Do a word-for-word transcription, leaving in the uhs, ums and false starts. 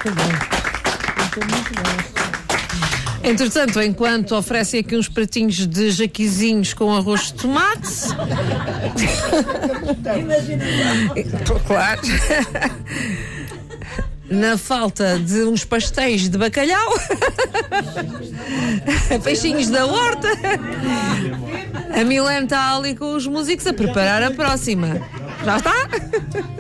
muito bem. Muito, muito bem. Entretanto, enquanto oferecem aqui uns pratinhos de jaquizinhos com arroz de tomate. Claro. Na falta de uns pastéis de bacalhau. Peixinhos da horta. A Milene está ali com os músicos a preparar a próxima. Já está?